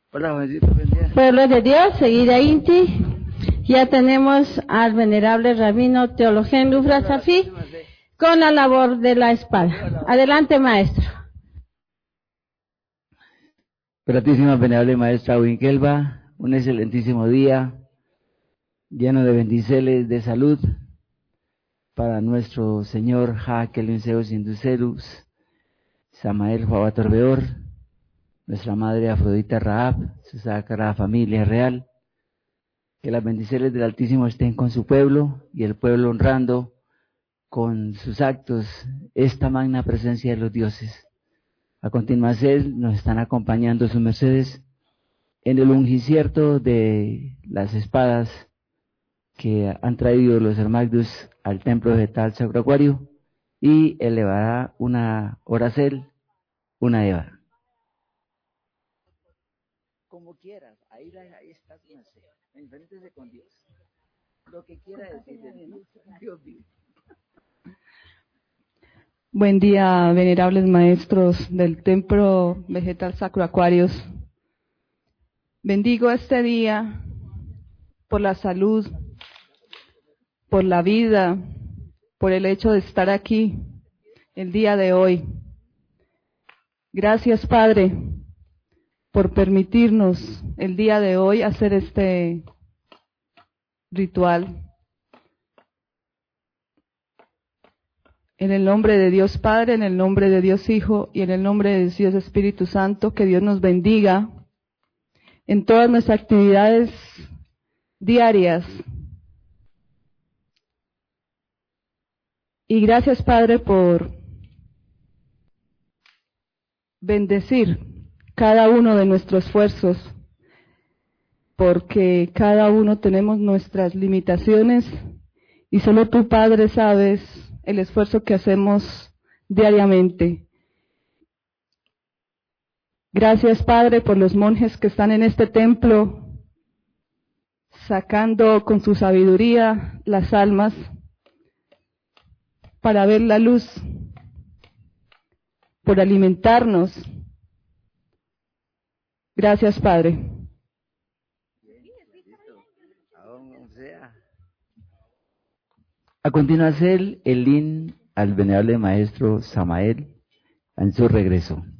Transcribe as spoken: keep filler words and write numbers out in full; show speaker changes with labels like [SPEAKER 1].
[SPEAKER 1] Hola, Juancito, buen día.
[SPEAKER 2] Pueblo de Dios, seguida Inti, ya tenemos al venerable rabino Teologén Lufra Safi con la labor de la espada. Adelante, maestro.
[SPEAKER 1] Gratísima, venerable maestra Winkelva, un excelentísimo día, lleno de bendiceles de salud para nuestro señor Jaquelinseus Inducerus, Samael Juabatorbeor, nuestra madre Afrodita Raab, su sagrada familia real. Que las bendiciones del Altísimo estén con su pueblo y el pueblo honrando con sus actos esta magna presencia de los dioses. A continuación nos están acompañando sus mercedes en el ungicierto de las espadas que han traído los hermagdus al templo vegetal Sacro Acuario y elevará una oracel, una eva. Como quieras, ahí, ahí está tu merced, enfréntese con Dios. Lo que quiera decir de Dios, Dios vive.
[SPEAKER 3] Buen día, venerables maestros del Templo Vegetal Sacro Acuarios. Bendigo este día por la salud, por la vida, por el hecho de estar aquí el día de hoy. Gracias, Padre, por permitirnos el día de hoy hacer este ritual. En el nombre de Dios Padre, en el nombre de Dios Hijo y en el nombre de Dios Espíritu Santo, que Dios nos bendiga en todas nuestras actividades diarias. Y gracias, Padre, por bendecir cada uno de nuestros esfuerzos, porque cada uno tenemos nuestras limitaciones y solo tú, Padre, sabes el esfuerzo que hacemos diariamente. Gracias, Padre, por los monjes que están en este templo, sacando con su sabiduría las almas para ver la luz, por alimentarnos. Gracias, Padre.
[SPEAKER 1] A continuación, el lin al venerable maestro Samael en su regreso.